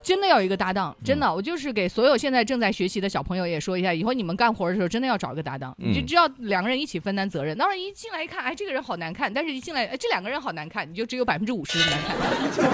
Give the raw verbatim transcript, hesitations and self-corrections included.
真的要有一个搭档，真的，我就是给所有现在正在学习的小朋友也说一下，以后你们干活的时候真的要找一个搭档， 嗯、 你就只要两个人一起分担责任。当然一进来一看，哎，这个人好难看，但是一进来，哎，这两个人好难看，你就只有百分之五十难看。